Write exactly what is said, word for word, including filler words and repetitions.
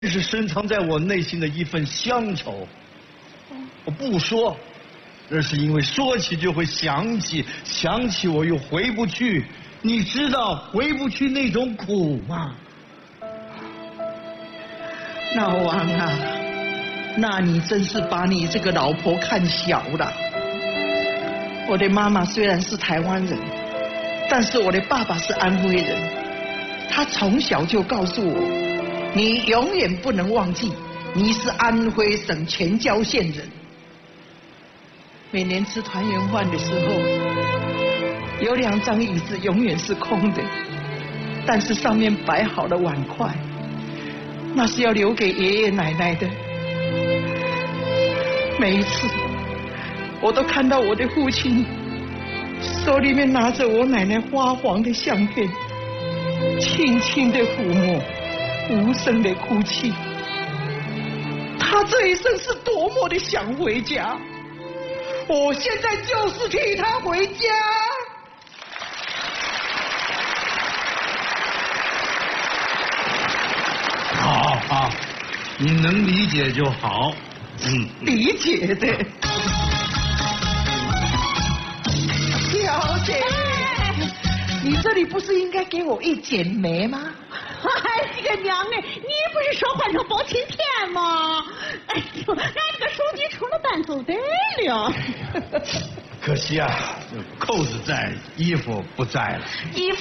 这是深藏在我内心的一份乡愁。我不说，那是因为说起就会想起，想起我又回不去。你知道回不去那种苦吗？ 老王啊，那你真是把你这个老婆看小了。我的妈妈虽然是台湾人，但是我的爸爸是安徽人。他从小就告诉我，你永远不能忘记你是安徽省全椒县人。每年吃团圆饭的时候，有两张椅子永远是空的，但是上面摆好了碗筷，那是要留给爷爷奶奶的。每一次我都看到我的父亲手里面拿着我奶奶发黄的相片，轻轻的抚摸，无声的哭泣。他这一生是多么的想回家，我现在就是替他回家。 好好，你能理解就好。嗯， 理解的。小姐，你这里不是应该给我一剪梅吗？ 哎，这个娘呢，你不是说换成包青天吗？哎呦，俺这个手机成了半走呆了。 可惜啊，扣子在，衣服不在了。 衣服。